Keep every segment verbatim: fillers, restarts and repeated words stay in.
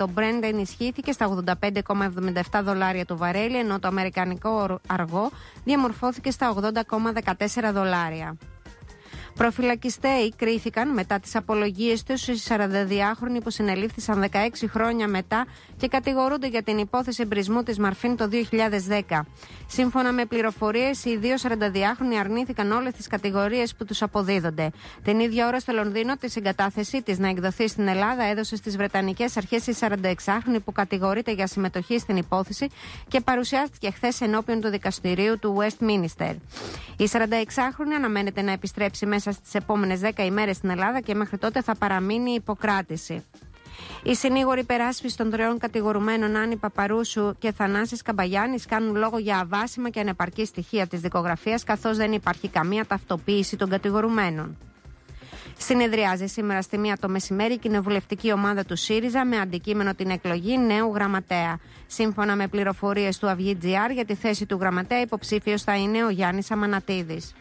Το Brent ενισχύθηκε στα ογδόντα πέντε κόμμα εβδομήντα επτά δολάρια το βαρέλι, ενώ το αμερικανικό αργό διαμορφώθηκε στα ογδόντα κόμμα δεκατέσσερα δολάρια. Προφυλακιστέοι κρίθηκαν μετά τις απολογίες τους οι σαρανταδυάχρονοι που συνελήφθησαν δεκαέξι χρόνια μετά και κατηγορούνται για την υπόθεση εμπρισμού της Μαρφίν το δύο χιλιάδες δέκα. Σύμφωνα με πληροφορίες, οι δύο σαρανταδυάχρονοι αρνήθηκαν όλες τις κατηγορίες που τους αποδίδονται. Την ίδια ώρα στο Λονδίνο, τη συγκατάθεσή της να εκδοθεί στην Ελλάδα έδωσε στις Βρετανικές αρχές η σαρανταεξάχρονη που κατηγορείται για συμμετοχή στην υπόθεση και παρουσιάστηκε χθες ενώπιον του δικαστηρίου του Westminster. Η σαρανταεξάχρονη αναμένεται να επιστρέψει μέσα στις επόμενες δέκα ημέρες στην Ελλάδα και μέχρι τότε θα παραμείνει υποκράτηση. Οι συνήγοροι υπεράσπισης των τριών κατηγορουμένων Άννη Παπαρούσου και Θανάσης Καμπαγιάννης κάνουν λόγο για αβάσιμα και ανεπαρκή στοιχεία της δικογραφίας, καθώς δεν υπάρχει καμία ταυτοποίηση των κατηγορουμένων. Συνεδριάζει σήμερα στη μία το μεσημέρι η κοινοβουλευτική ομάδα του ΣΥΡΙΖΑ με αντικείμενο την εκλογή νέου γραμματέα. Σύμφωνα με πληροφορίες του Αυγή.gr, για τη θέση του γραμματέα υποψήφιος θα είναι ο Γιάννης Αμανατίδης.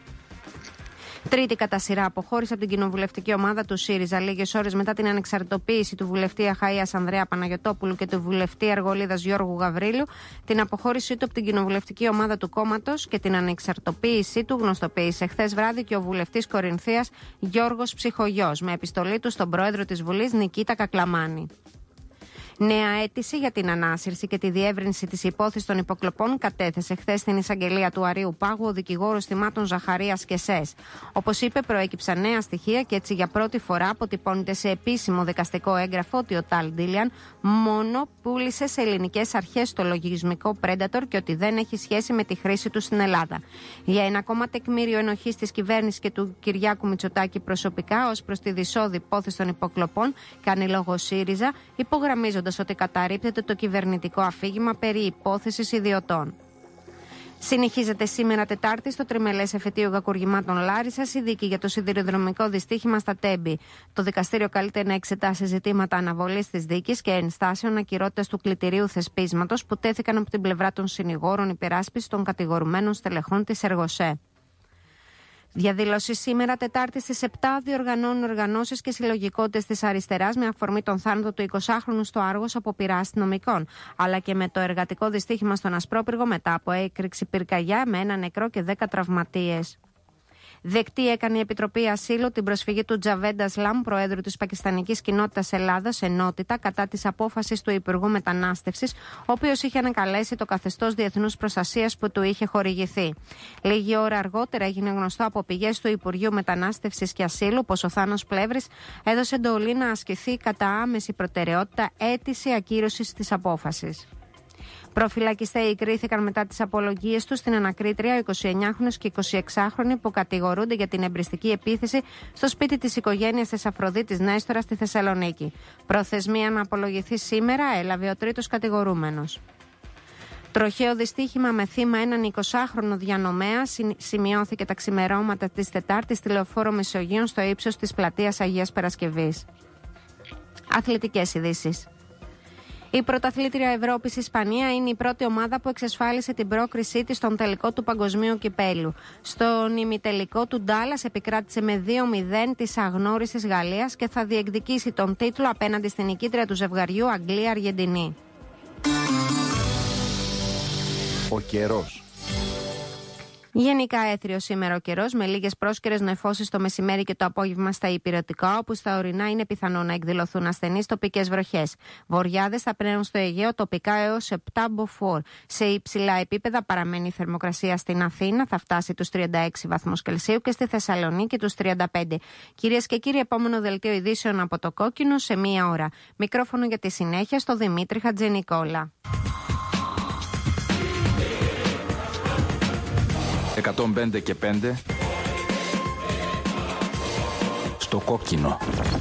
Τρίτη κατά σειρά αποχώρησε από την κοινοβουλευτική ομάδα του ΣΥΡΙΖΑ λίγες ώρες μετά την ανεξαρτητοποίηση του βουλευτή Αχαΐας Ανδρέα Παναγιωτόπουλου και του βουλευτή Αργολίδας Γιώργου Γαβρίλου, την αποχώρησή του από την κοινοβουλευτική ομάδα του κόμματος και την ανεξαρτητοποίησή του γνωστοποίησε χθες βράδυ και ο βουλευτής Κορινθίας Γιώργος Ψυχογιός με επιστολή του στον πρόεδρο της Βουλής Νικήτα Κακλαμάνη. Νέα αίτηση για την ανάσυρση και τη διεύρυνση της υπόθεσης των υποκλοπών κατέθεσε χθες στην εισαγγελία του Αρείου Πάγου ο δικηγόρος θυμάτων Ζαχαρίας Κεσές. Όπως είπε, προέκυψαν νέα στοιχεία και έτσι για πρώτη φορά αποτυπώνεται σε επίσημο δικαστικό έγγραφο ότι ο Ταλ Ντίλιαν μόνο πούλησε σε ελληνικές αρχές το λογισμικό Predator και ότι δεν έχει σχέση με τη χρήση του στην Ελλάδα. Για ένα ακόμα τεκμήριο ενοχής της κυβέρνησης και του Κυριάκου Μητσοτάκη προσωπικά ως προς τη δυσόδη υπόθεση των υποκλοπών, κάνει λόγο ΣΥΡΙΖΑ, υπογραμμίζοντας ότι καταρρίπτεται το κυβερνητικό αφήγημα περί υπόθεσης ιδιωτών. Συνεχίζεται σήμερα Τετάρτη στο τριμελές εφετείο κακουργημάτων Λάρισσας η δίκη για το σιδηροδρομικό δυστύχημα στα Τέμπη. Το δικαστήριο καλείται να εξετάσει ζητήματα αναβολής της δίκης και ενστάσεων ακυρότητας του κλητηρίου θεσπίσματος που τέθηκαν από την πλευρά των συνηγόρων υπεράσπισης των κατηγορουμένων στελεχών της Εργοσέ. Διαδήλωση σήμερα Τετάρτη στις επτά διοργανώνουν οργανώσεις και συλλογικότητες της αριστεράς με αφορμή τον θάνατο του εικοσάχρονου στο Άργος από πειρά αστυνομικών, αλλά και με το εργατικό δυστύχημα στον Ασπρόπυργο μετά από έκρηξη πυρκαγιά με ένα νεκρό και δέκα τραυματίες. Δεκτή έκανε η Επιτροπή Ασύλου την προσφυγή του Τζαβέντ Ασλάμ, Προέδρου της Πακιστανικής Κοινότητας Ελλάδας, ενότητα κατά της απόφασης του Υπουργού Μετανάστευσης, ο οποίος είχε ανακαλέσει το καθεστώς διεθνούς προστασίας που του είχε χορηγηθεί. Λίγη ώρα αργότερα έγινε γνωστό από πηγές του Υπουργείου Μετανάστευσης και Ασύλου πως ο Θάνος Πλεύρης έδωσε εντολή να ασκηθεί κατά άμεση προτεραιότητα αίτηση ακύρωσης της απόφασης. Προφυλακιστέοι κρίθηκαν μετά τις απολογίες τους στην ανακρίτρια ο εικοσιεννιάχρονος και εικοσιεξάχρονοι που κατηγορούνται για την εμπριστική επίθεση στο σπίτι της οικογένειας της Αφροδίτης Νέστορα στη Θεσσαλονίκη. Προθεσμία να απολογηθεί σήμερα έλαβε ο τρίτος κατηγορούμενος. Τροχαίο δυστύχημα με θύμα έναν εικοσάχρονο διανομέα σημειώθηκε τα ξημερώματα της Τετάρτης στη Λεωφόρο Μεσογείων στο ύψος της πλατείας Αγίας Παρασκευής. Αθλητικές ειδήσεις. Η πρωταθλήτρια Ευρώπης Ισπανία είναι η πρώτη ομάδα που εξασφάλισε την πρόκρισή της στον τελικό του Παγκοσμίου Κυπέλου. Στον ημιτελικό του Ντάλλας επικράτησε με δύο μηδέν της αγνώρισης Γαλλίας και θα διεκδικήσει τον τίτλο απέναντι στην νικήτρια του ζευγαριού Αγγλία-Αργεντινή. Ο καιρός. Γενικά έθριο σήμερα ο καιρός, με λίγες πρόσκαιρες νεφώσεις το μεσημέρι και το απόγευμα στα υπηρετικά, όπου στα ορεινά είναι πιθανό να εκδηλωθούν ασθενείς τοπικές βροχές. Βοριάδες θα πνέουν στο Αιγαίο τοπικά έως επτά μποφόρ. Σε υψηλά επίπεδα παραμένει η θερμοκρασία στην Αθήνα, θα φτάσει τους τριάντα έξι βαθμούς Κελσίου και στη Θεσσαλονίκη τους τριάντα πέντε. Κυρίες και κύριοι, επόμενο δελτίο ειδήσεων από το Κόκκινο σε μία ώρα. Μικρόφωνο για τη συνέχεια στο Δημήτρη Χατζηνικόλα. εκατόν πέντε και πέντε στο Κόκκινο.